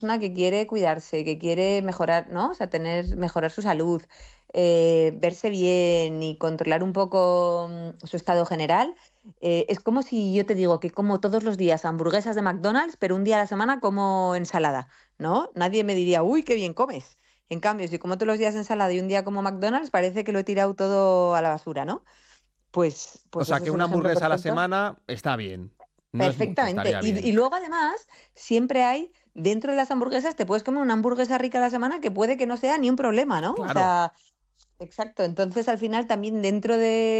persona que quiere cuidarse, que quiere mejorar, ¿no? O sea, mejorar su salud, verse bien y controlar un poco su estado general, es como si yo te digo que como todos los días hamburguesas de McDonald's, pero un día a la semana como ensalada, ¿no? Nadie me diría, uy, qué bien comes. En cambio, si como todos los días ensalada y un día como McDonald's, parece que lo he tirado todo a la basura, ¿no? Pues, O pues sea, ese que es un una ejemplo hamburguesa a la perfecto. semana está bien. No es mucho, Perfectamente. estaría Y bien. luego además, siempre hay, dentro de las hamburguesas, te puedes comer una hamburguesa rica a la semana que puede que no sea ni un problema, ¿no? O Claro. sea, exacto. Entonces, al final, también dentro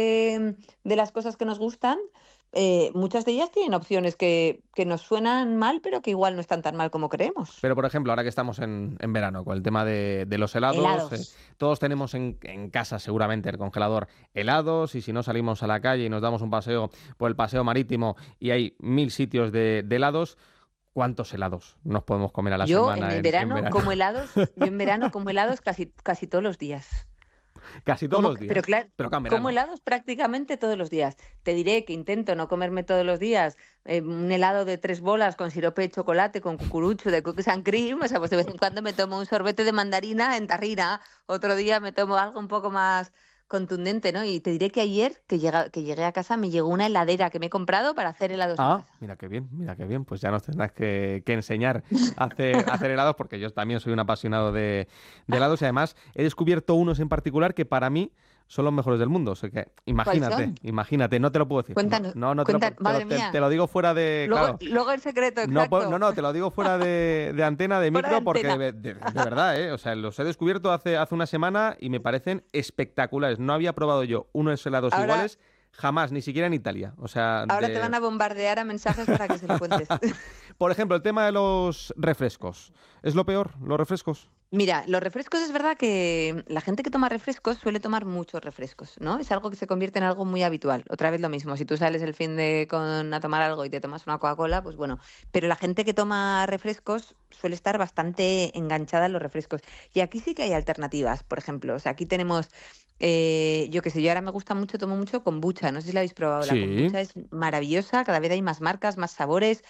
de las cosas que nos gustan, muchas de ellas tienen opciones que nos suenan mal, pero que igual no están tan mal como creemos. Pero, por ejemplo, ahora que estamos en verano, con el tema de los helados, Helados. todos tenemos en casa seguramente el congelador helados, y si no salimos a la calle y nos damos un paseo por el paseo marítimo y hay 1000 sitios de helados, ¿cuántos helados nos podemos comer a la Yo en semana el en verano verano? como helados, yo en verano como helados casi todos los días. Casi todos los Pero días, claro, pero acá en como verano. helados prácticamente todos los días. Te diré que intento no comerme todos los días un helado de 3 bolas con sirope de chocolate, con cucurucho, de cookies and cream. O sea, pues de vez en cuando me tomo un sorbete de mandarina en tarrina. Otro día me tomo algo un poco más contundente, ¿no? Y te diré que ayer que llegué a casa me llegó una heladera que me he comprado para hacer helados en Ah, casa. mira qué bien, mira qué bien. Pues ya nos tendrás que enseñar a hacer helados, porque yo también soy un apasionado de helados, y además he descubierto unos en particular que para mí son los mejores del mundo. O sea que ¿Cuáles imagínate, son? imagínate, no te lo puedo decir. No, Cuéntanos, no, no te lo, cuéntanos. te lo, Madre te- te mía. lo digo fuera de, Luego, claro, luego el secreto, no, no, exacto. no, te lo digo fuera de antena, de Fuera de micro, porque antena. de verdad, ¿eh? O sea, los he descubierto hace una semana y me parecen espectaculares. No había probado yo unos helados Ahora, iguales jamás, ni siquiera en Italia. O sea, ahora te van a bombardear a mensajes para que se lo cuentes. Por ejemplo, el tema de los refrescos. ¿Es lo peor, los refrescos? Mira, los refrescos es verdad que la gente que toma refrescos suele tomar muchos refrescos, ¿no? Es algo que se convierte en algo muy habitual. Otra vez lo mismo, si tú sales el fin de a tomar algo y te tomas una Coca-Cola, pues bueno. Pero la gente que toma refrescos suele estar bastante enganchada en los refrescos. Y aquí sí que hay alternativas, por ejemplo. O sea, aquí tenemos, yo qué sé, yo ahora me gusta mucho, tomo mucho kombucha. No sé si la habéis probado. La Sí. kombucha es maravillosa, cada vez hay más marcas, más sabores.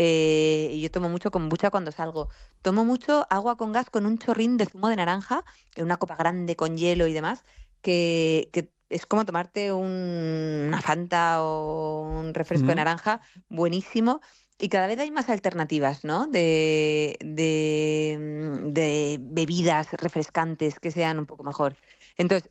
Y yo tomo mucho kombucha cuando salgo. Tomo mucho agua con gas con un chorrín de zumo de naranja, en una copa grande con hielo y demás, que es como tomarte una Fanta o un refresco de Mm. naranja, buenísimo. Y cada vez hay más alternativas, ¿no? De bebidas refrescantes que sean un poco mejor. Entonces,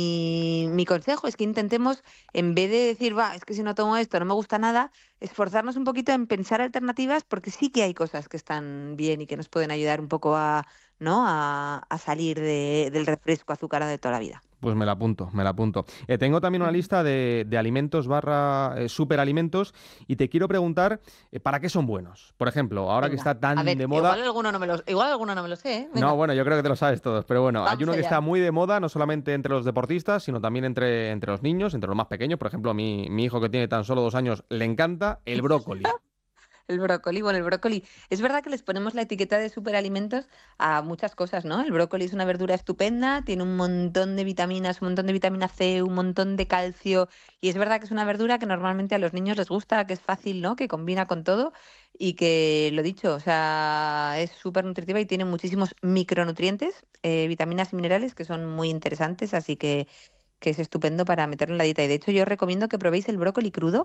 mi consejo es que intentemos, en vez de decir, va, es que si no tomo esto no me gusta nada, esforzarnos un poquito en pensar alternativas, porque sí que hay cosas que están bien y que nos pueden ayudar un poco a, ¿no? a salir del refresco azucarado de toda la vida. Pues me la apunto, me la apunto. Tengo también una Ujú. lista de alimentos barra superalimentos, y te quiero preguntar ¿para qué son buenos? Por ejemplo, ahora que Venga, está a tan ver, de moda. igual alguno no me lo sé, ¿eh? No, Venga, bueno, yo creo que te lo sabes todos, pero bueno, hay vamos uno que está allá. muy de moda, no solamente entre los deportistas, sino también entre los niños, entre los más pequeños. Por ejemplo, a mi hijo, que tiene tan solo 2 años, le encanta el brócoli. El brócoli, bueno, el brócoli. Es verdad que les ponemos la etiqueta de superalimentos a muchas cosas, ¿no? El brócoli es una verdura estupenda, tiene un montón de vitaminas, un montón de vitamina C, un montón de calcio, y es verdad que es una verdura que normalmente a los niños les gusta, que es fácil, ¿no? Que combina con todo y que, lo dicho, o sea, es súper nutritiva y tiene muchísimos micronutrientes, vitaminas y minerales que son muy interesantes, así que es estupendo para meterlo en la dieta. Y de hecho yo recomiendo que probéis el brócoli crudo.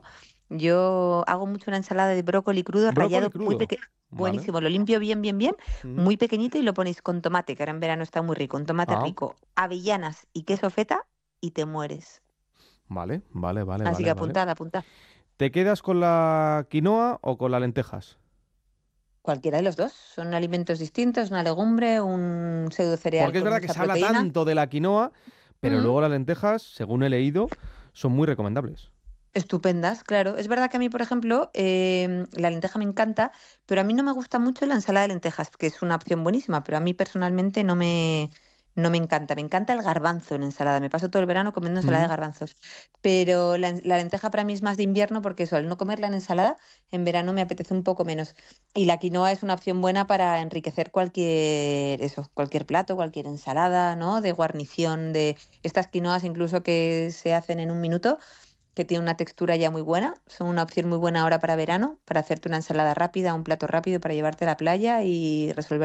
Yo hago mucho una ensalada de brócoli crudo Brócoli rallado muy crudo, pequeño. ¿vale? Buenísimo, lo limpio bien, bien, bien, Mm. muy pequeñito y lo ponéis con tomate, que ahora en verano está muy rico, un tomate Ah, rico, avellanas y queso feta y te mueres. vale, vale, vale, Así que vale, vale. apuntad, apuntad. ¿Te quedas con la quinoa o con las lentejas? Cualquiera de los dos. Son alimentos distintos, una legumbre, un pseudo cereal Porque es con verdad que mucha se habla proteína. tanto de la quinoa, pero Mm. luego las lentejas, según he leído, son muy recomendables. Estupendas, claro. Es verdad que a mí, por ejemplo, la lenteja me encanta, pero a mí no me gusta mucho la ensalada de lentejas, que es una opción buenísima, pero a mí personalmente no me encanta. Me encanta el garbanzo en ensalada. Me paso todo el verano comiendo ensalada de Mm. garbanzos. Pero la lenteja para mí es más de invierno porque eso, al no comerla en ensalada, en verano me apetece un poco menos. Y la quinoa es una opción buena para enriquecer cualquier plato, cualquier ensalada, ¿no? De guarnición, de estas quinoas incluso que se hacen en un minuto que tiene una textura ya muy buena. Son una opción muy buena ahora para verano, para hacerte una ensalada rápida, un plato rápido para llevarte a la playa y resolver